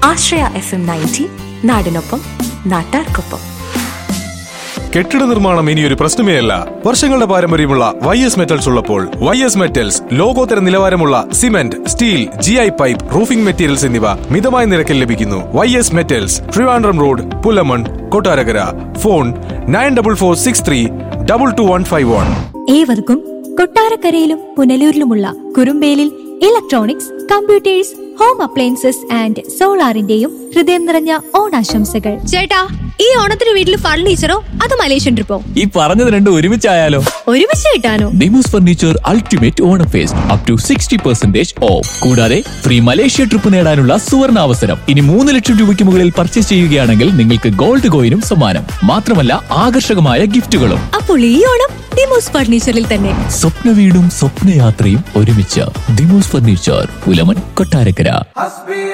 ആശ്രയ FM 90 നാടിനൊപ്പം നാട്ടാർക്കൊപ്പം. കെട്ടിട നിർമ്മാണം ഇനിയൊരു പ്രശ്നമേ അല്ല. വർഷങ്ങളുടെ പാരമ്പര്യമുള്ള YS മെറ്റൽസ് ഉള്ളപ്പോൾ YS മെറ്റൽസ് ലോകോത്തര നിലവാരമുള്ള cement, steel, GI pipe, roofing materials എന്നിവ മിതമായ നിരക്കിൽ ലഭിക്കുന്നു. YS metals, Trivandrum road, Pullamon, Kottarakkara. Phone 9446322151. ഏവർക്കും കൊട്ടാരക്കരയിലും പുനലൂരിലുമുള്ള കുറുമ്പേലിൽ electronics, computers, home appliances and സോളാറിന്റെയും ഹൃദയം നിറഞ്ഞ ഓണാശംസകൾ. ചേട്ടാ, ഈ ഓണത്തിന് വീട്ടിൽ ഫർണിച്ചറോ അത് മലേഷ്യൻ ട്രിപ്പോ? ഈ പറഞ്ഞത് രണ്ടും ഒരുമിച്ചായാലോ? ഒരുമിച്ച് കിട്ടാനോ? Demos furniture ultimate Onam first up to 60% of. കൂടാതെ ഫ്രീ മലേഷ്യ ട്രിപ്പ് നേടാനുള്ള സുവർണ അവസരം. ഇനി 3 ലക്ഷം രൂപയ്ക്ക് മുകളിൽ പർച്ചേസ് ചെയ്യുകയാണെങ്കിൽ നിങ്ങൾക്ക് ഗോൾഡ് കോയിനും സമ്മാനം. മാത്രമല്ല ആകർഷകമായ ഗിഫ്റ്റുകളും. അപ്പോൾ ഈ ഓണം ഡിമോസ് ഫർണിച്ചറിൽ തന്നെ. സ്വപ്ന വീടും സ്വപ്നയാത്രയും ഒരുമിച്ച്. ഡിമോസ് ഫർണിച്ചർ, പുലമൺ, കൊട്ടാരക്കര.